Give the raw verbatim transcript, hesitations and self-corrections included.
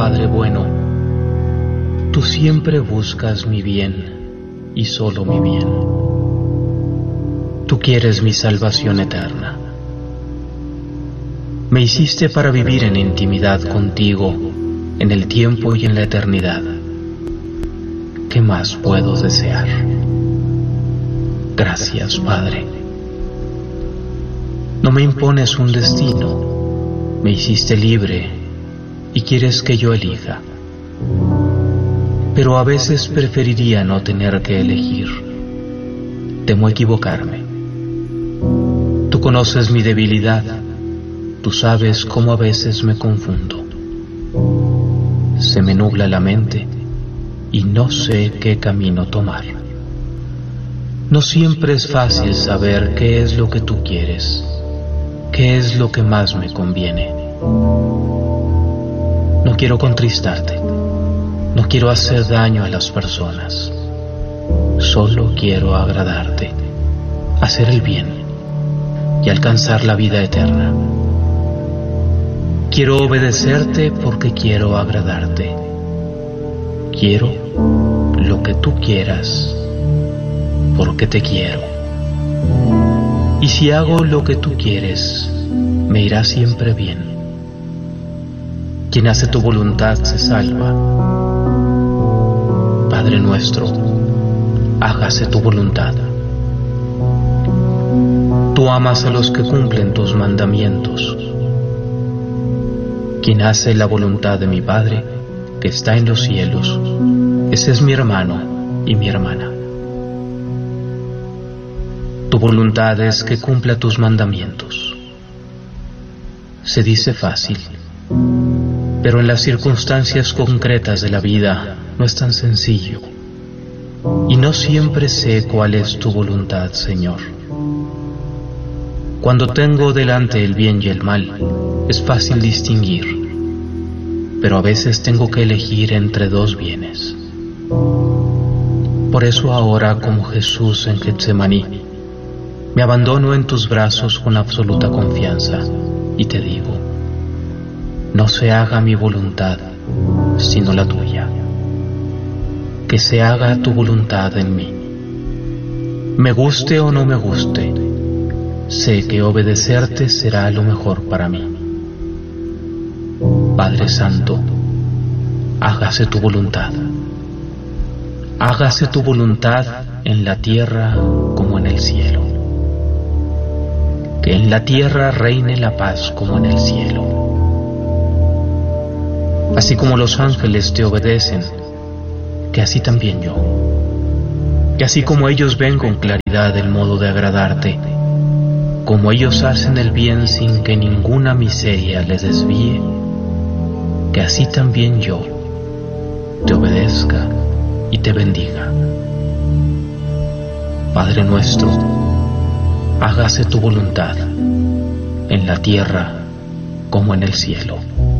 Padre bueno, tú siempre buscas mi bien y solo mi bien. Tú quieres mi salvación eterna. Me hiciste para vivir en intimidad contigo, en el tiempo y en la eternidad. ¿Qué más puedo desear? Gracias, Padre. No me impones un destino, me hiciste libre y quieres que yo elija. Pero a veces preferiría no tener que elegir. Temo equivocarme. Tú conoces mi debilidad. Tú sabes cómo a veces me confundo. Se me nubla la mente y no sé qué camino tomar. No siempre es fácil saber qué es lo que tú quieres, qué es lo que más me conviene. No quiero contristarte, no quiero hacer daño a las personas. Solo quiero agradarte, hacer el bien y alcanzar la vida eterna. Quiero obedecerte porque quiero agradarte. Quiero lo que tú quieras porque te quiero. Y si hago lo que tú quieres, me irá siempre bien. Quien hace tu voluntad se salva. Padre nuestro, hágase tu voluntad. Tú amas a los que cumplen tus mandamientos. Quien hace la voluntad de mi Padre, que está en los cielos, ese es mi hermano y mi hermana. Tu voluntad es que cumpla tus mandamientos. Se dice fácil, pero en las circunstancias concretas de la vida no es tan sencillo. Y no siempre sé cuál es tu voluntad, Señor. Cuando tengo delante el bien y el mal, es fácil distinguir, pero a veces tengo que elegir entre dos bienes. Por eso ahora, como Jesús en Getsemaní, me abandono en tus brazos con absoluta confianza y te digo: no se haga mi voluntad, sino la tuya. Que se haga tu voluntad en mí. Me guste o no me guste, sé que obedecerte será lo mejor para mí. Padre Santo, hágase tu voluntad. Hágase tu voluntad en la tierra como en el cielo. Que en la tierra reine la paz como en el cielo. Así como los ángeles te obedecen, que así también yo. Que así como ellos ven con claridad el modo de agradarte, como ellos hacen el bien sin que ninguna miseria les desvíe, que así también yo te obedezca y te bendiga. Padre nuestro, hágase tu voluntad, en la tierra como en el cielo.